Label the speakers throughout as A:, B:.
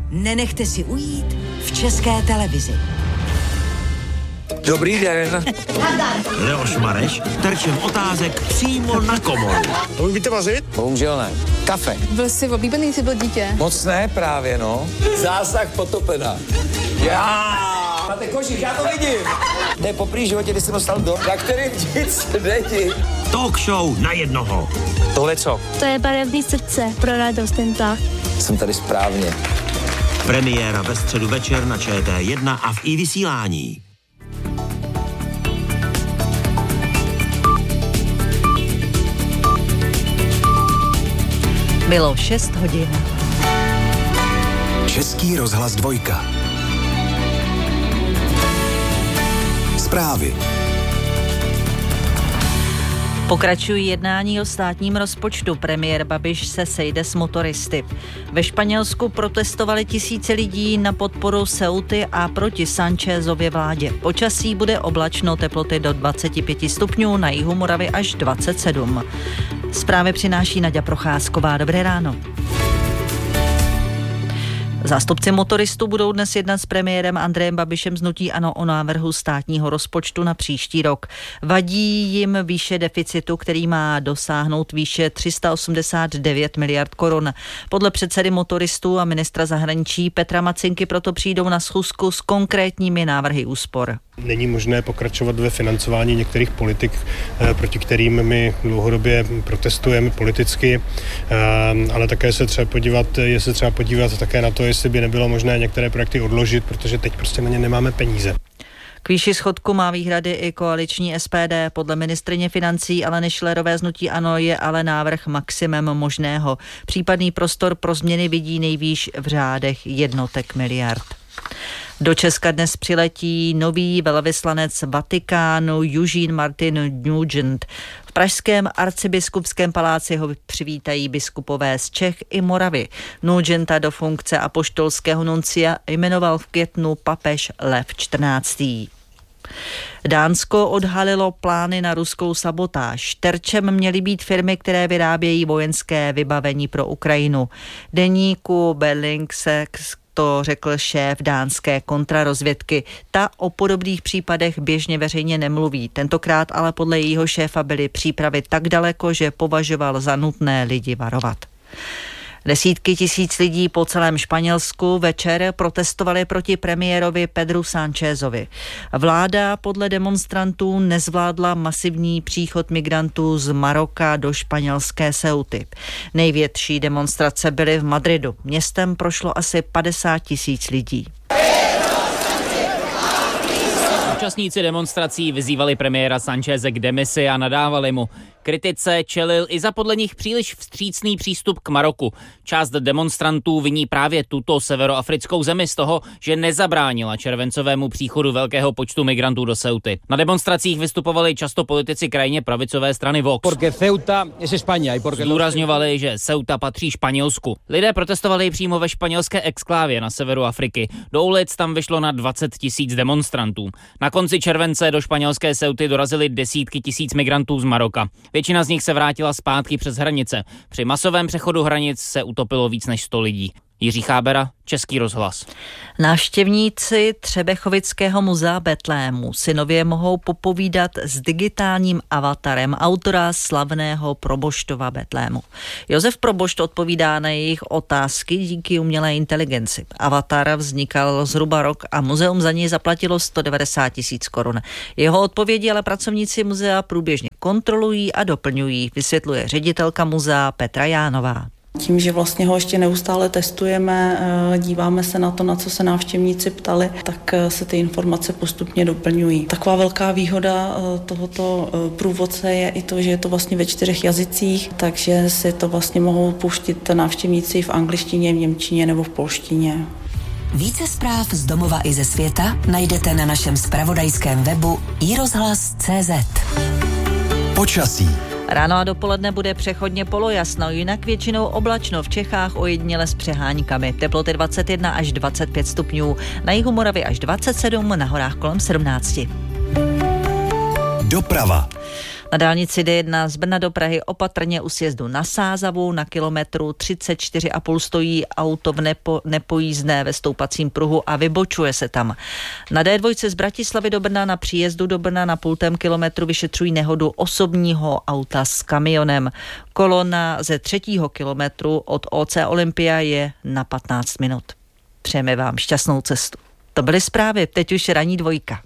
A: nenechte si ujít v České televizi.
B: Dobrý den.
C: Leoš Mareš terčem otázek přímo na komoru.
D: Umíte vařit?
B: Bohužel ne. Kafe.
E: Byl jsi oblíbený, jsi byl dítě?
B: Moc ne právě, no. Zásah potopená. Máte košík, já to vidím. To je poprvé životě, kdy jsem dostal do, na kterým nic není.
C: Talk show na jednoho.
B: Tohle co?
F: To je barevný srdce pro radost tentách.
B: Jsem tady správně.
C: Premiéra ve středu večer na ČT1 a v iVysílání.
G: Bylo 6 hodin.
H: Český rozhlas 2. Zprávy.
G: Pokračují jednání o státním rozpočtu. Premiér Babiš se sejde s motoristy. Ve Španělsku protestovali tisíce lidí na podporu Ceuty a proti Sanchezově vládě. Počasí bude oblačno, teploty do 25 stupňů, na jihu Moravy až 27. Zprávy přináší Naďa Procházková. Dobré ráno. Zástupci motoristů budou dnes jednat s premiérem Andrejem Babišem z hnutí ANO o návrhu státního rozpočtu na příští rok. Vadí jim výše deficitu, který má dosáhnout výše 389 miliard korun. Podle předsedy motoristů a ministra zahraničí Petra Macinky proto přijdou na schůzku s konkrétními návrhy úspor.
D: Není možné pokračovat ve financování některých politik, proti kterým my dlouhodobě protestujeme politicky, ale také se třeba podívat také na to, jestli by nebylo možné některé projekty odložit, protože teď prostě na ně nemáme peníze.
G: K výši schodku má výhrady i koaliční SPD. Podle ministryně financí Aleny Schillerové z hnutí ANO je ale návrh maximem možného. Případný prostor pro změny vidí nejvýš v řádech jednotek miliard. Do Česka dnes přiletí nový velvyslanec Vatikánu Eugene Martin Nugent. V pražském arcibiskupském paláci ho přivítají biskupové z Čech i Moravy. Nugenta do funkce apoštolského nuncia jmenoval v květnu papež Lev XIV. Dánsko odhalilo plány na ruskou sabotáž. Terčem měly být firmy, které vyrábějí vojenské vybavení pro Ukrajinu. Deníku Berlingsex to řekl šéf dánské kontrarozvědky. Ta o podobných případech běžně veřejně nemluví. Tentokrát ale podle jejího šéfa byly přípravy tak daleko, že považoval za nutné lidi varovat. Desítky tisíc lidí po celém Španělsku večer protestovali proti premiérovi Pedru Sanchezovi. Vláda podle demonstrantů nezvládla masivní příchod migrantů z Maroka do španělské Ceuty. Největší demonstrace byly v Madridu. Městem prošlo asi 50 tisíc lidí.
I: Účastníci demonstrací vyzývali premiéra Sancheze k demisi a nadávali mu. Kritice čelil i za podle nich příliš vstřícný přístup k Maroku. Část demonstrantů viní právě tuto severoafrickou zemi z toho, že nezabránila červencovému příchodu velkého počtu migrantů do Ceuty. Na demonstracích vystupovali často politici krajně pravicové strany Vox. Zdůrazňovali, že Ceuta patří Španělsku. Lidé protestovali přímo ve španělské exklávě na severu Afriky. Do ulic tam vyšlo na 20 000 demonstrantů. Na konci července do španělské Ceuty dorazily desítky tisíc migrantů z Maroka. Většina z nich se vrátila zpátky přes hranice. Při masovém přechodu hranic se utopilo víc než 100 lidí. Jiří Chábera, Český rozhlas.
G: Návštěvníci Třebechovického muzea Betlému si nově mohou popovídat s digitálním avatarem autora slavného Proboštova Betlému. Josef Probošt odpovídá na jejich otázky díky umělé inteligenci. Avatar vznikal zhruba rok a muzeum za něj zaplatilo 190 000 korun. Jeho odpovědi ale pracovníci muzea průběžně kontrolují a doplňují, vysvětluje ředitelka muzea Petra Jánová.
J: Tím, že vlastně ho ještě neustále testujeme, díváme se na to, na co se návštěvníci ptali, tak se ty informace postupně doplňují. Taková velká výhoda tohoto průvodce je i to, že je to vlastně ve 4 jazycích, takže si to vlastně mohou pouštět návštěvníci v angličtině, v němčině nebo v polštině.
A: Více zpráv z domova i ze světa najdete na našem zpravodajském webu iRozhlas.cz.
H: Počasí.
G: Ráno a dopoledne bude přechodně polojasno, jinak většinou oblačno, v Čechách ojediněle s přeháňkami. Teploty 21 až 25 stupňů, na jihu Moravy až 27, na horách kolem 17.
H: Doprava.
G: Na dálnici D1 z Brna do Prahy opatrně u sjezdu na Sázavu, na kilometru 34,5 stojí auto v nepojízdné ve stoupacím pruhu a vybočuje se tam. Na D2 z Bratislavy do Brna na příjezdu do Brna na 0,5 kilometru vyšetřují nehodu osobního auta s kamionem. Kolona ze 3. kilometru od OC Olympia je na 15 minut. Přejeme vám šťastnou cestu. To byly zprávy, teď už ranní dvojka.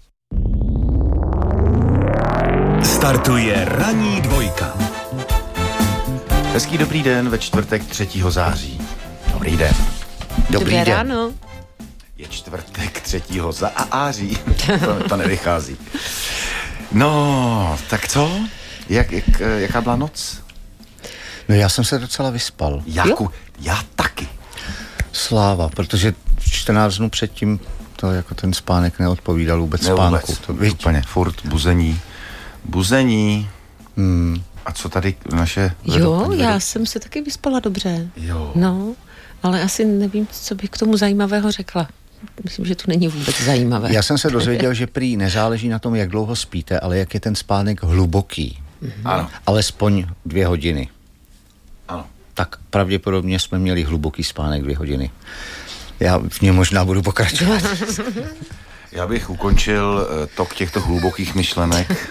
H: Startuje ranní dvojka.
K: Hezký dobrý den ve čtvrtek 3. září. Dobrý den.
L: Dobrý den. Ráno.
K: Je čtvrtek 3. září. To nevychází. No, tak co? Jaká byla noc?
M: No já jsem se docela vyspal.
K: Já taky.
M: Sláva, protože 14 dnů předtím to jako ten spánek neodpovídal vůbec spánku. To
K: úplně furt buzení. A co tady naše...
L: Já jsem se taky vyspala dobře.
K: Jo.
L: No, ale asi nevím, co bych k tomu zajímavého řekla. Myslím, že to není vůbec zajímavé.
M: Já jsem se dozvěděl, že prý nezáleží na tom, jak dlouho spíte, ale jak je ten spánek hluboký.
K: Ano.
M: Alespoň 2 hodiny.
K: Ano.
M: Tak pravděpodobně jsme měli hluboký spánek 2 hodiny. Já v něm možná budu pokračovat.
K: Já bych ukončil tok těchto hlubokých myšlenek.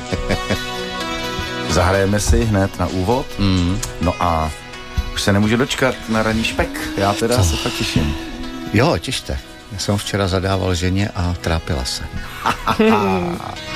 K: Zahrajeme si hned na úvod. No a už se nemůžu dočkat na ranní špek. Já teda se fakt těším.
M: Jo, těšte. Já jsem včera zadával ženě a trápila se.